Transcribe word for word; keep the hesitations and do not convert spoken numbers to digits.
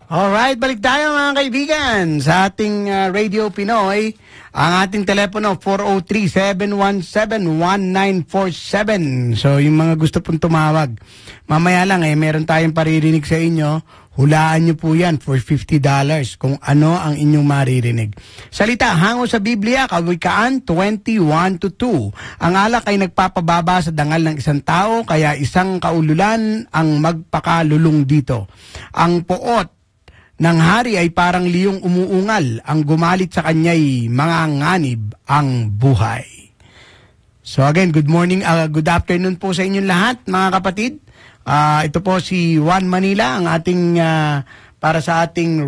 Alright, balik tayo mga kaibigan sa ating uh, Radio Pinoy. Ang ating telepono four oh three, seven one seven, one nine four seven. So yung mga gusto pong tumawag, mamaya lang eh, meron tayong paririnig sa inyo. Hulaan nyo po yan for fifty dollars kung ano ang inyong maririnig. Salita, hango sa Biblia, Kawikaan twenty-one to two. Ang alak ay nagpapababa sa dangal ng isang tao, kaya isang kaululan ang magpakalulong dito. Ang poot ng hari ay parang liyong umuungal, ang gumalit sa kanya'y mga nganib ang buhay. So again, good morning, uh, good afternoon po sa inyong lahat mga kapatid. Uh, ito po si Juan Manila, ang ating uh, para sa ating